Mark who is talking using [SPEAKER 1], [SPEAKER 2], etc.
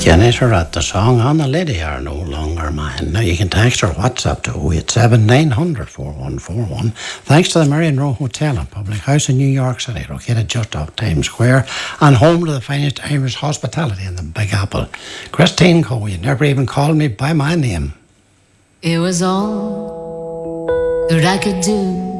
[SPEAKER 1] Janet at the song on the lady are no longer mine. Now you can text or WhatsApp to 087 900 4141. Thanks to the Marion Row Hotel and Public House in New York City, located just off Times Square and home to the finest Irish hospitality in the Big Apple. Christine Coe, you never even called me by my name.
[SPEAKER 2] It was all that I could do